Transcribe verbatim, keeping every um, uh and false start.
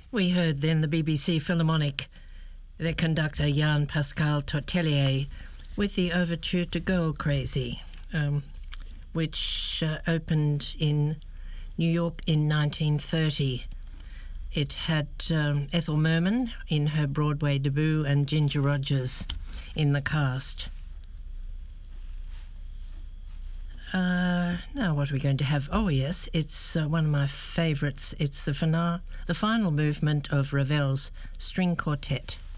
We heard then the B B C Philharmonic, their conductor Jan-Pascal Tortelier, with the overture to Girl Crazy, um, which uh, opened in New York in nineteen thirty. It had um, Ethel Merman in her Broadway debut and Ginger Rogers in the cast. Uh, now what are we going to have? Oh yes, it's uh, one of my favourites. It's the, fina- the final movement of Ravel's String Quartet.